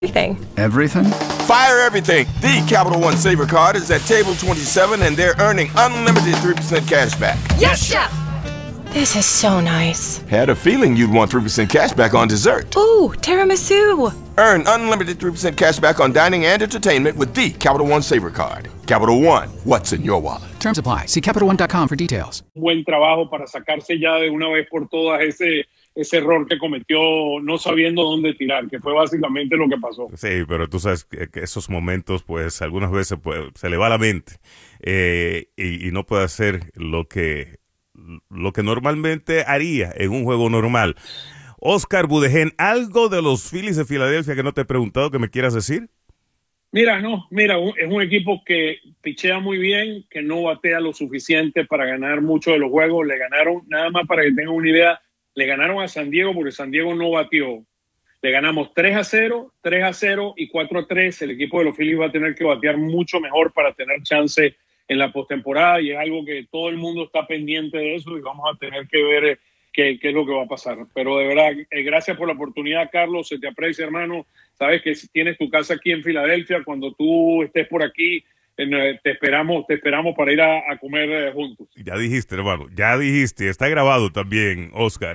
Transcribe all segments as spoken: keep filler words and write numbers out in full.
Everything. Everything? Fire everything. The Capital One Saver Card is at table twenty-seven and they're earning unlimited three percent cash back. Yes, Chef! This is so nice. Had a feeling you'd want three percent cash back on dessert. Ooh, tiramisu! Earn unlimited three percent cash back on dining and entertainment with the Capital One Saver Card. Capital One, what's in your wallet? Terms apply. See Capital One dot com for details. Buen trabajo para sacarse ya de una vez por todas ese, ese error que cometió no sabiendo dónde tirar, que fue básicamente lo que pasó. Sí, pero tú sabes que, que esos momentos, pues, algunas veces pues, se le va la mente eh, y, y no puede hacer lo que, lo que normalmente haría en un juego normal. Oscar Budegen, ¿algo de los Phillies de Filadelfia que no te he preguntado que me quieras decir? Mira, no, mira, es un equipo que pichea muy bien, que no batea lo suficiente para ganar muchos de los juegos. Le ganaron, nada más para que tengan una idea, le ganaron a San Diego porque San Diego no batió. Le ganamos tres a cero, tres a cero y cuatro a tres. El equipo de los Phillies va a tener que batear mucho mejor para tener chance en la postemporada y es algo que todo el mundo está pendiente de eso y vamos a tener que ver qué, qué es lo que va a pasar. Pero de verdad, eh, gracias por la oportunidad, Carlos. Se te aprecia, hermano. Sabes que si tienes tu casa aquí en Filadelfia, cuando tú estés por aquí, eh, te esperamos te esperamos para ir a, a comer eh, juntos. Ya dijiste, hermano, ya dijiste. Está grabado también, Oscar.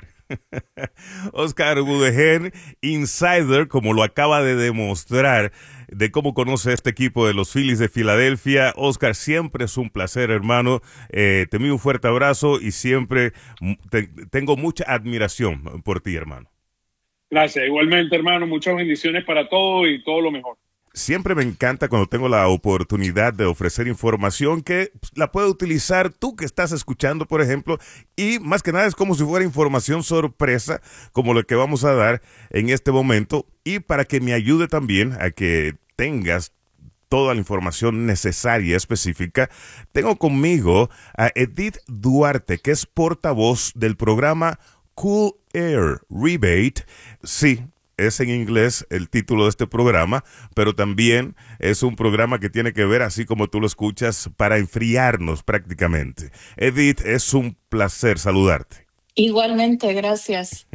Oscar Budegen, insider, como lo acaba de demostrar, de cómo conoce este equipo de los Phillies de Filadelfia. Oscar, siempre es un placer, hermano. Eh, te envío un fuerte abrazo y siempre te, tengo mucha admiración por ti, hermano. Gracias, igualmente, hermano. Muchas bendiciones para todos y todo lo mejor. Siempre me encanta cuando tengo la oportunidad de ofrecer información que la puede utilizar tú que estás escuchando, por ejemplo, y más que nada es como si fuera información sorpresa, como lo que vamos a dar en este momento, y para que me ayude también a que tengas toda la información necesaria, específica, tengo conmigo a Edith Duarte, que es portavoz del programa Cool Air Rebate. Sí, es en inglés el título de este programa, pero también es un programa que tiene que ver, así como tú lo escuchas, para enfriarnos prácticamente. Edith, es un placer saludarte. Igualmente, gracias.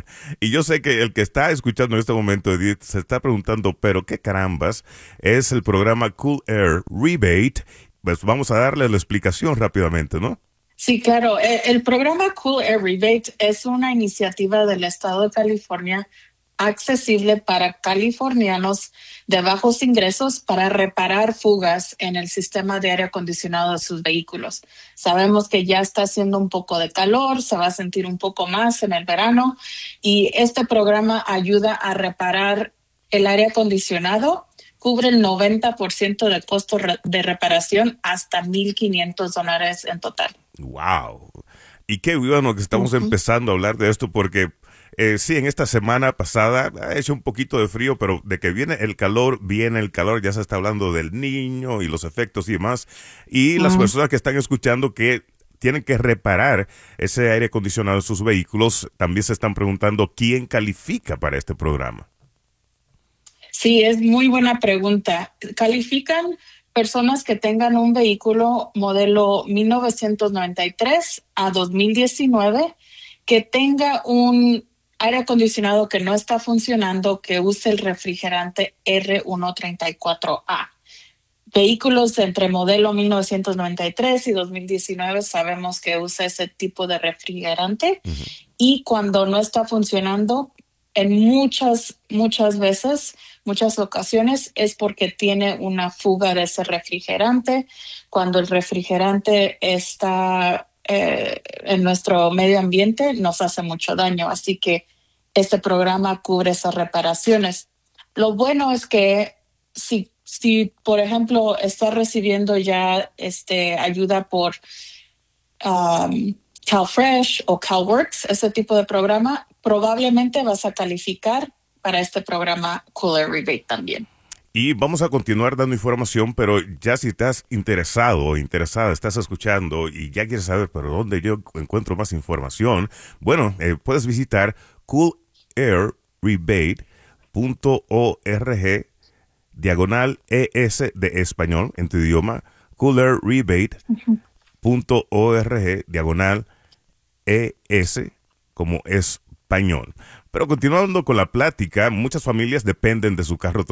Y yo sé que el que está escuchando en este momento, Edith, se está preguntando, pero qué carambas es el programa Cool Air Rebate. Pues vamos a darle la explicación rápidamente, ¿no? Sí, claro. El programa Cool Air Rebate es una iniciativa del estado de California accesible para californianos de bajos ingresos para reparar fugas en el sistema de aire acondicionado de sus vehículos. Sabemos que ya está haciendo un poco de calor, se va a sentir un poco más en el verano y este programa ayuda a reparar el aire acondicionado, cubre el noventa por ciento del costo de reparación hasta mil quinientos dólares en total. ¡Wow! Y qué bueno que estamos uh-huh. empezando a hablar de esto porque Eh, sí, en esta semana pasada ha hecho un poquito de frío, pero de que viene el calor, viene el calor, ya se está hablando del niño y los efectos y demás. Y uh-huh. las personas que están escuchando que tienen que reparar ese aire acondicionado en sus vehículos, también se están preguntando quién califica para este programa. Sí, es muy buena pregunta. Califican personas que tengan un vehículo modelo mil novecientos noventa y tres a dos mil diecinueve, que tenga un aire acondicionado que no está funcionando, que use el refrigerante R ciento treinta y cuatro A. Vehículos entre modelo mil novecientos noventa y tres y dos mil diecinueve sabemos que usa ese tipo de refrigerante uh-huh. y cuando no está funcionando, en muchas, muchas veces, muchas ocasiones es porque tiene una fuga de ese refrigerante. Cuando el refrigerante está eh, en nuestro medio ambiente, nos hace mucho daño. Así que este programa cubre esas reparaciones. Lo bueno es que si, si por ejemplo, estás recibiendo ya este, ayuda por um, CalFresh o CalWorks, ese tipo de programa, probablemente vas a calificar para este programa Cool Air Rebate también. Y vamos a continuar dando información, pero ya si estás interesado o interesada, estás escuchando y ya quieres saber por dónde yo encuentro más información, bueno, eh, puedes visitar cool air rebate punto org diagonal es de español en tu idioma, cool air rebate punto org diagonal es como es español. Pero continuando con la plática, muchas familias dependen de su carro